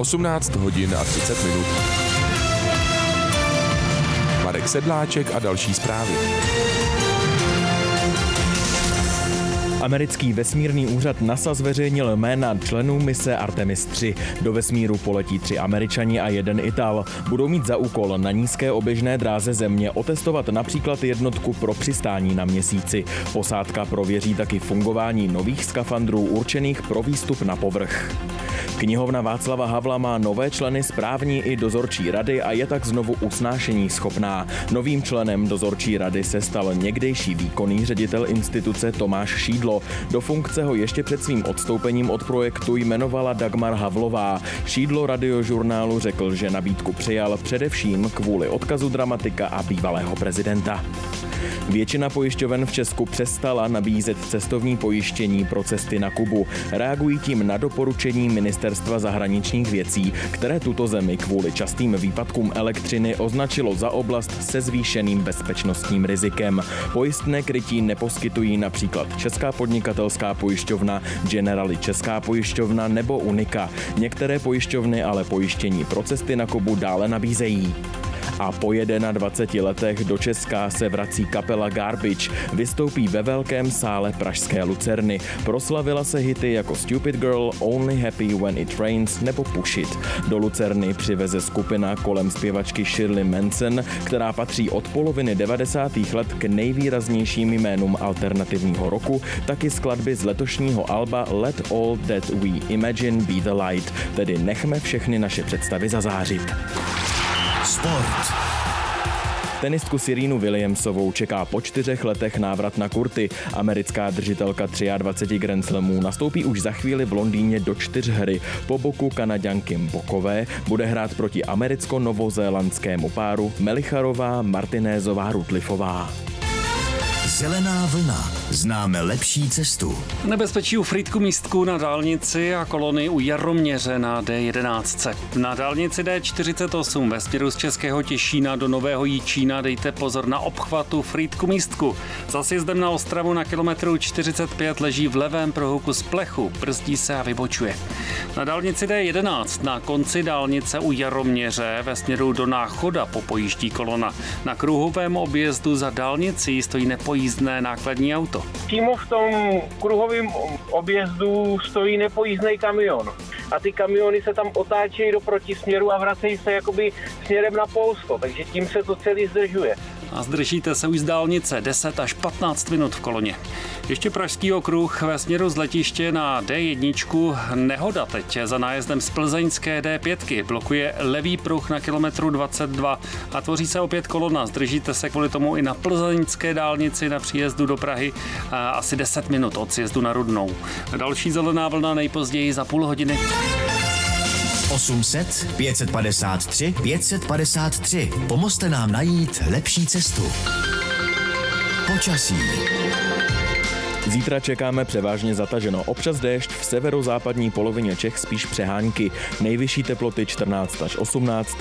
18 hodin a 30 minut. Marek Sedláček a další zprávy. Americký vesmírný úřad NASA zveřejnil jména členů mise Artemis 3. Do vesmíru poletí 3 Američani a 1 Ital. Budou mít za úkol na nízké oběžné dráze Země otestovat například jednotku pro přistání na Měsíci. Posádka prověří taky fungování nových skafandrů určených pro výstup na povrch. Knihovna Václava Havla má nové členy správní i dozorčí rady a je tak znovu usnášení schopná. Novým členem dozorčí rady se stal někdejší výkonný ředitel instituce Tomáš Šídlo. Do funkce ho ještě před svým odstoupením od projektu jmenovala Dagmar Havlová. Šídlo Radiožurnálu řekl, že nabídku přijal především kvůli odkazu dramatika a bývalého prezidenta. Většina pojišťoven v Česku přestala nabízet cestovní pojištění pro cesty na Kubu. Reagují tím na doporučení Ministerstva zahraničních věcí, které tuto zemi kvůli častým výpadkům elektřiny označilo za oblast se zvýšeným bezpečnostním rizikem. Pojistné krytí neposkytují například Česká podnikatelská pojišťovna, Generali Česká pojišťovna nebo Unica. Některé pojišťovny ale pojištění pro cesty na Kubu dále nabízejí. A po 21 letech do Česka se vrací kapela Garbage. Vystoupí ve velkém sále pražské Lucerny. Proslavila se hity jako Stupid Girl, Only Happy When It Rains nebo Push It. Do Lucerny přiveze skupina kolem zpěvačky Shirley Manson, která patří od poloviny 90. let k nejvýraznějším jménům alternativního roku, taky skladby z letošního alba Let All That We Imagine Be the Light, tedy nechme všechny naše představy zazářit. Sport. Tenistku Serenu Williamsovou čeká po 4 letech návrat na kurty. Americká držitelka 23 Grand Slamů nastoupí už za chvíli v Londýně do 4 hry. Po boku Kanaďanky Bokové bude hrát proti americko-novozélandskému páru Melicharová-Martinézová-Rutliffová. Zelená vlna. Známe lepší cestu. Nebezpečí u Frýdku-Místku na dálnici a kolony u Jaroměře na D11. Na dálnici D48 ve směru z Českého Těšína do Nového Jičína dejte pozor na obchvatu Frýdku-Místku. Za sjezdem na Ostravu na kilometru 45 leží v levém pruhu kus plechu, brzdí se a vybočuje. Na dálnici D11 na konci dálnice u Jaroměře ve směru do Náchoda popojíždí kolona. Na kruhovém objezdu za dálnicí stojí nepojízdné nákladní auto. Přímo v tom kruhovém objezdu stojí nepojízdný kamion. A ty kamiony se tam otáčejí do protisměru a vracejí se jakoby směrem na Polsko, takže tím se to celý zdržuje. A zdržíte se už z dálnice 10 až 15 minut v koloně. Ještě Pražský okruh ve směru z letiště na D1. Nehoda teď za nájezdem z plzeňské D5. Blokuje levý pruh na kilometru 22 a tvoří se opět kolona. Zdržíte se kvůli tomu i na plzeňské dálnici na příjezdu do Prahy asi 10 minut od sjezdu na Rudnou. Další zelená vlna nejpozději za půl hodiny. 800 553 553. Pomozte nám najít lepší cestu. Počasí. Zítra čekáme převážně zataženo. Občas déšť, v severozápadní polovině Čech spíš přehánky. Nejvyšší teploty 14 až 18,